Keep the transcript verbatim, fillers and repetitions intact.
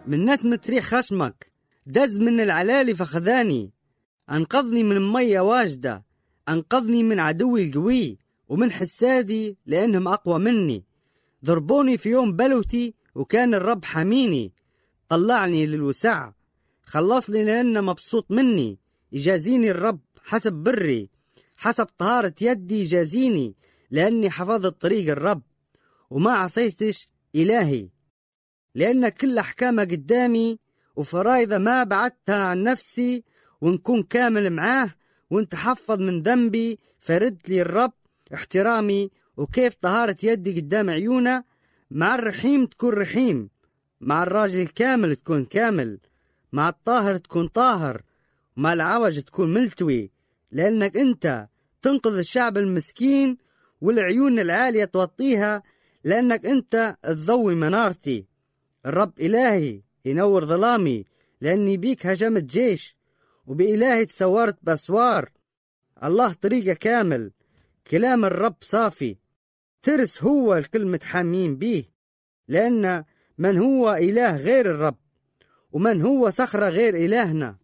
من نسمة ريح خشمك، دز من العلالي فخذاني، أنقذني من مية واجدة، أنقذني من عدوي القوي ومن حسادي لأنهم أقوى مني. ضربوني في يوم بلوتي وكان الرب حميني، طلعني للوسع، خلصني لأنه مبسوط مني. يجازيني الرب حسب بري، حسب طهارة يدي يجازيني، لأني حفظت طريق الرب وما عصيتش إلهي. لأن كل أحكامه قدامي وفرايضه ما بعدتها عن نفسي، ونكون كامل معاه ونتحفظ من ذنبي. فرد لي الرب احترامي، وكيف طهارة يدي قدام عيونه. مع الرحيم تكون رحيم، مع الراجل الكامل تكون كامل، مع الطاهر تكون طاهر، ومع العوج تكون ملتوي. لأنك أنت تنقذ الشعب المسكين والعيون العالية توطيها، لأنك أنت تضوي منارتي. الرب إلهي ينور ظلامي، لأني بيك هجمت جيش، وبإلهي تسورت بأسوار. الله طريقه كامل، كلام الرب صافي، ترس هو الكلمة حامين بيه. لأن من هو إله غير الرب، ومن هو صخرة غير إلهنا.